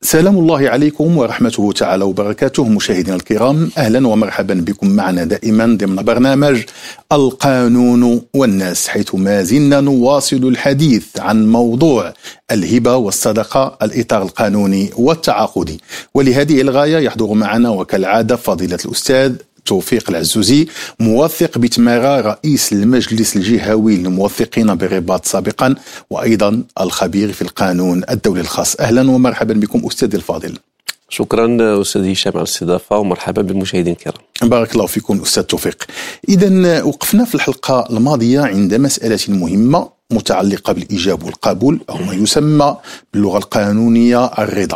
سلام الله عليكم ورحمته تعالى وبركاته. مشاهدينا الكرام، أهلا ومرحبا بكم معنا دائما ضمن برنامج القانون والناس، حيث ما زلنا نواصل الحديث عن موضوع الهبة والصدقة، الإطار القانوني والتعاقدي. ولهذه الغاية يحضر معنا وكالعادة فضيلة الأستاذ توفيق العزوزي، موثق بتمارا، رئيس المجلس الجهوي للموثقين بالرباط سابقا، وأيضا الخبير في القانون الدولي الخاص. أهلا ومرحبا بكم أستاذ الفاضل. شكرا أستاذ هشام على الاستضافة، ومرحبا بالمشاهدين الكرام. بارك الله فيكم أستاذ توفيق. إذا وقفنا في الحلقة الماضية عند مسألة مهمة متعلقة بالإيجاب والقبول، أو ما يسمى باللغة القانونية الرضا.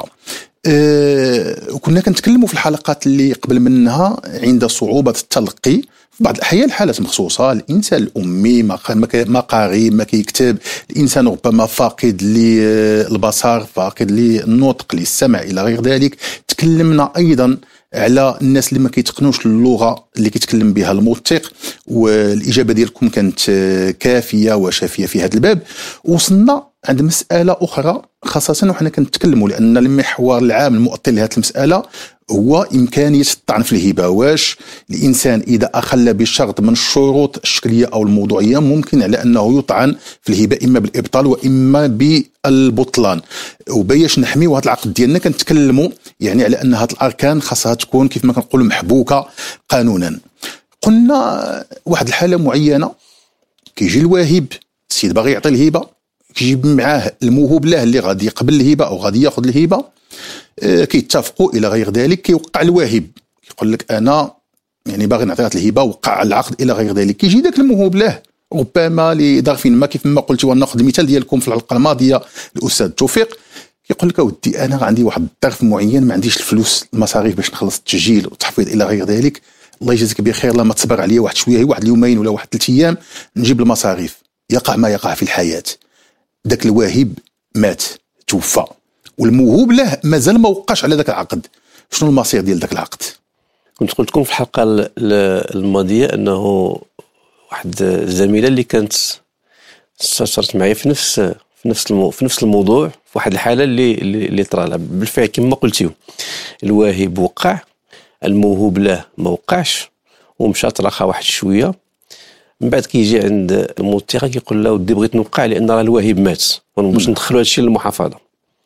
وكنا كنتكلموا في الحلقات اللي قبل منها عند صعوبة التلقي في بعض الأحيان، حالات مخصوصة، الإنسان الأمي ما قاري ما كيكتب، الإنسان ربما فاقد للبصر، فاقد للنطق، للسمع إلى غير ذلك. تكلمنا أيضا على الناس اللي ما كيتقنوش اللغة اللي كيتكلم بها الموثق، والإجابة ديالكم كانت كافية وشافية في هذا الباب. وصلنا عند مسألة أخرى خاصة وحنا كنتكلموا، لأن المحور العام المؤطر لهذه المسألة هو إمكانية الطعن في الهبة. واش الإنسان إذا أخل بشرط من الشروط الشكلية أو الموضوعية ممكن على أنه يطعن في الهبة إما بالإبطال وإما بالبطلان؟ وباش نحميو هذا العقد ديالنا كنتكلموا يعني على أن هذه الأركان خاصها تكون كيف ما كنقولوا محبوكة قانونا. قلنا واحد الحالة معينة، كيجي الواهب، السيد باغي يعطي الهبة، كيجيب معاه الموهوب له اللي غادي يقبل الهبة أو غادي ياخذ الهبة، كيتفقوا إلى غير ذلك. كيوقع الواهب يقول لك أنا يعني باغي نعطيك الهبة، وقع العقد إلى غير ذلك. كيجي ذاك الموهوب له ربما لظرف ما، كيف ما قلت، وناخذ المثال ديالكم في الحلقة الماضية الأستاذ توفيق، كيقول لك أودي أنا عندي واحد الظرف معين، ما عنديش الفلوس المصاريف باش نخلص التسجيل والتحفيظ إلى غير ذلك. الله يجازيك بخير، لما تصبر عليا واحد شوية، واحد اليومين ولا واحد 3 أيام نجيب المصاريف. يقع ما يقع في الحياة، ذاك الواهب مات، توفى، والموهوب له مازال ما وقعش على ذاك العقد. شنو المصير ديال ذاك العقد؟ كنت قلت لكم في الحلقة الماضية أنه واحد الزميلة اللي كانت استشرت معي في نفس الموضوع، في واحد الحالة اللي طرا لها بالفعل كما قلتيو. الواهب وقع، الموهوب له ما وقعش، ومشى ترخى واحد شوية. من بعد كيجي عند الموثقة كيقول له ودي بغيت نوقع لأن راه الواهب مات، باش ندخلوا هادشي للمحافظة.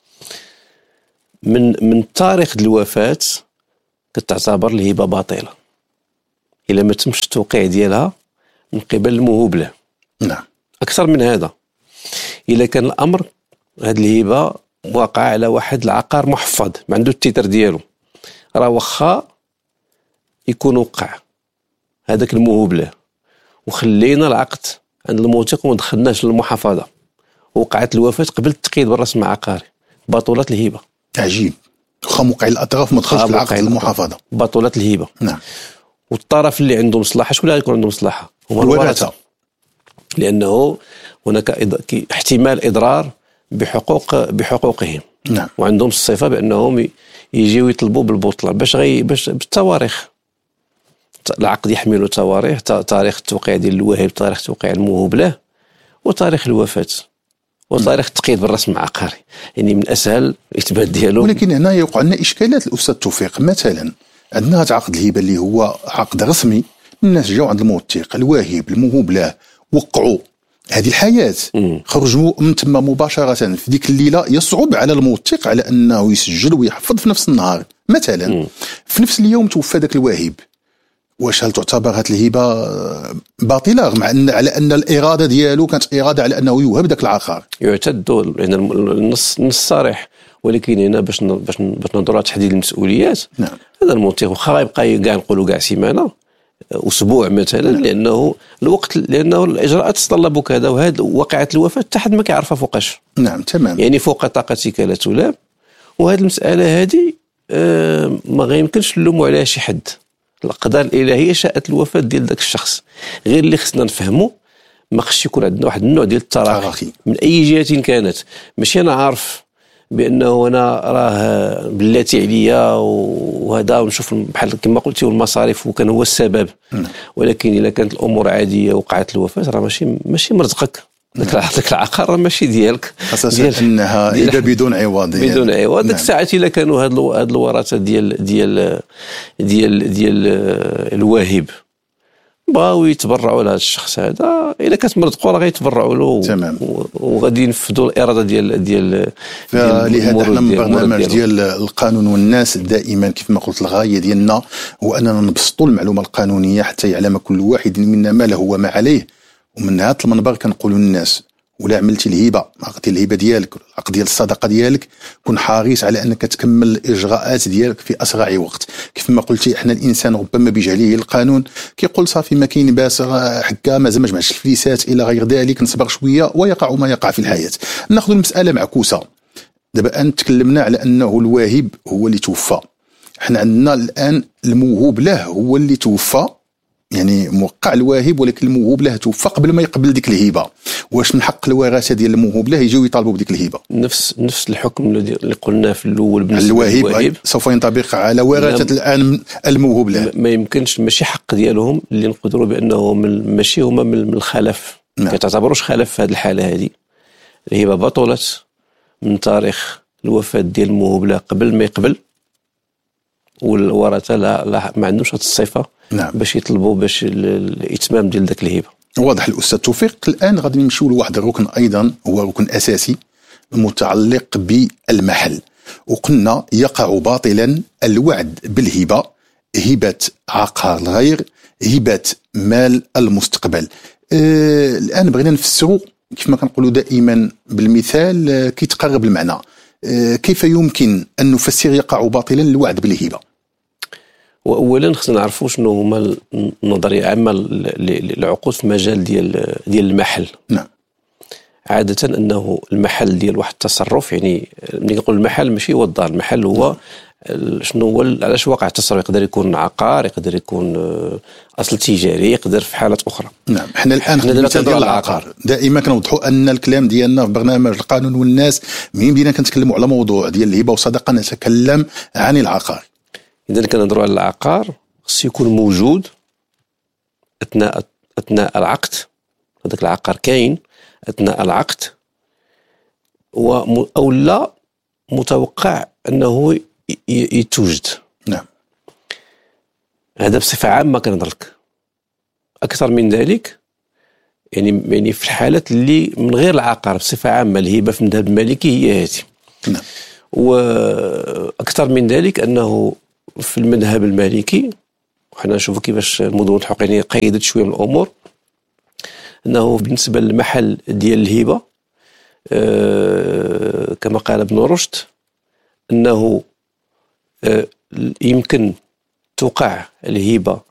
من تاريخ الوفاة كتعتبر الهبة باطلة إلا ما تمش التوقيع ديالها من قبل الموهوب له. نعم. أكثر من هذا، إلا كان الأمر هاد الهبة واقع على واحد العقار محفظ ما عنده التيتر ديالو، راه واخا يكون وقع هذاك الموهوب له وخلينا العقد عند الموثق وما دخلناش للمحافظة، وقعت الوفاة قبل التقييد بالرسم العقاري، بطولات الهبة. عجيب، واخا موقع الأطراف ما دخلش العقد المحافظة، بطولات الهبة. نعم. والطرف اللي عنده مصلحة، شكون اللي غيكون عنده مصلحة؟ هما الورثة، لأنه هناك احتمال إضرار بحقوقهم. نعم. وعندهم الصفة بأنهم يجيو يطلبوا بالبطلان باش بالتواريخ. العقد يحمل تواريخ، تاريخ التوقيع ديال الواهب، تاريخ التوقيع الموهوب له، وتاريخ الوفاة، وتاريخ التقييد بالرسم العقاري. يعني من أسهل الإثبات ديالو. ولكن هنا يوقع لنا إشكالات الأستاذ توفيق. مثلا عندنا هذا عقد الهبة اللي هو عقد رسمي، الناس جاو عند الموثق، الواهب، الموهوب له، وقعوا هذه الحياة، خرجوا من تما مباشرة في ديك الليلة. يصعب على الموثق على أنه يسجل ويحفظ في نفس النهار. مثلا في نفس اليوم توفى ذاك الواهب، واش هل تعتبر هذه الهبة باطلة، مع أن على أن الإرادة ديالو كانت إرادة على أنه يوهب ذاك العقار؟ يعتد يعني النص صريح، ولكن هنا باش نهضروا تحديد المسؤوليات. نعم. هذا الموثق واخا يبقى كاع نقولوا كاع سيمانة، أسبوع مثلا. نعم. لأنه الإجراءات تتطلب كذا، وهذا وقعة الوفاة حتى حد ما كيعرفها فوقاش. نعم تمام. يعني فوق طاقتك لا تلام. وهذه المسألة هذه ما غيمكنش نلوموا عليها شي حد. الأقدار الإلهية شاءت الوفاة ديال ذاك الشخص. غير اللي خصنا نفهمه، ما خصش يكون عندنا واحد النوع ديال التراخي من أي جهة كانت. ماشي أنا عارف بأنه أنا راه بلاتي عليا وهذا ونشوف بحال كما قلتي والمصاريف وكان هو السبب. ولكن إذا كانت الأمور عادية وقعت الوفاة راه ماشي مرزقك. ذاك العقار ماشي ديالك، خاصة انها هبه بدون عوض بدون عوض. ديك الساعات الا كانوا هاد الورثه ديال الواهب بغاو يتبرعوا لهذا الشخص هذا، الا كانت مرزقوا راه غيتبرعوا له. تمام. وغادي ينفذوا الاراده ديال فلهذا احنا من برنامج ديال القانون والناس دائما كيف ما قلت الغايه ديالنا هو اننا نبسطوا المعلومه القانونيه حتى يعلم كل واحد منا ما له وما عليه. ومن هذا المنبر كنقولوا للناس ولا عملتي الهبه عقدتي الهبه ديالك العقد ديال الصدقه ديالك كن حريص على انك تكمل الاجراءات ديالك في اسرع وقت. كيف ما قلتي احنا الانسان ربما بجهله القانون كيقول صافي ما كاين باس حكا ما جمعش الفليسات الى غير ذلك نصبر شويه ويقع ما يقع في الحياه. ناخذ المساله معكوسه. دابا تكلمنا على انه الواهب هو اللي توفى. احنا عندنا الان الموهوب له هو اللي توفى، يعني موقع الواهب ولكن الموهوب له توفى قبل ما يقبل ديك الهبه. واش من حق الورثه ديال الموهوب له يجيو يطالبوا بديك الهبه؟ نفس الحكم اللي قلناه في الاول بالنسبه للواهب سوف ينطبق على ورثه الان الموهوب له. ما يمكنش، ماشي حق ديالهم اللي نقدروا بانه ماشي هما من الخلف. ما تعتبروش خلف في هذه الحاله هذه. الهبه بطلت من تاريخ الوفاه ديال الموهوب له قبل ما يقبل، والورثه لا ما عندهمش هذه الصفه. نعم. باش يطلبوا باش الاتمام ديال ذاك الهبه. واضح الاستاذ توفيق. الان غادي نمشيو لواحد الركن ايضا هو ركن اساسي متعلق بالمحل. وقلنا يقع باطلا الوعد بالهبه، هبه عقار الغير، هبه مال المستقبل. الان بغينا نفسروا كيف ما كنقولوا دائما بالمثال كيتقرب المعنى. كيف يمكن ان نفسر يقع باطلا الوعد بالهبه؟ واولا خصنا نعرفوا شنو هما النظريه العامه للعقود في المجال ديال المحل. نعم. عاده انه المحل ديال واحد التصرف، يعني ملي نقول المحل ماشي هو الدار، المحل هو شنو هو علاش واقع التصرف. يقدر يكون عقار، يقدر يكون اصل تجاري، يقدر في حالات اخرى. نعم. احنا الان نتابع العقار. دائما كنوضحوا ان الكلام ديالنا في برنامج القانون والناس ملي بدينا كنتكلموا على موضوع ديال الهبه والصدقه نتكلم عن العقار. إذا كنهضروا على العقار خص يكون موجود أثناء العقد. هذاك العقار كاين أثناء العقد أو لا متوقع أنه يتوجد. نعم. هذا بصفة عامة كنهضرلك. أكثر من ذلك يعني في الحالات اللي من غير العقار بصفة عامة الهبة في المذهب المالكي هي هذه. نعم. وأكثر من ذلك أنه في المذهب المالكي وحنا نشوفوا كيفاش المدن الحقوقية قيدت شويه من الامور، انه بالنسبه للمحل ديال الهبه كما قال ابن رشد انه يمكن توقع الهبه